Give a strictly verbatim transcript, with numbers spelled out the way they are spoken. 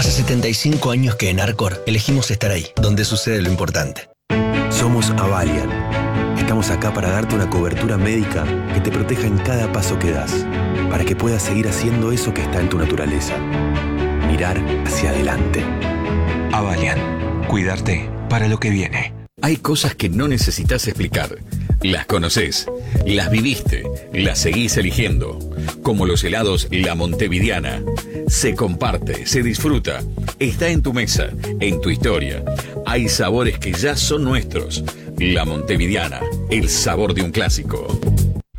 Hace setenta y cinco años que en Arcor elegimos estar ahí, donde sucede lo importante. Somos Avalian. Estamos acá para darte una cobertura médica que te proteja en cada paso que das, para que puedas seguir haciendo eso que está en tu naturaleza. Mirar hacia adelante. Avalian. Cuidarte para lo que viene. Hay cosas que no necesitas explicar. Las conoces, las viviste, las seguís eligiendo. Como los helados La Montevidiana. Se comparte, se disfruta. Está en tu mesa, en tu historia. Hay sabores que ya son nuestros. La Montevidiana, el sabor de un clásico.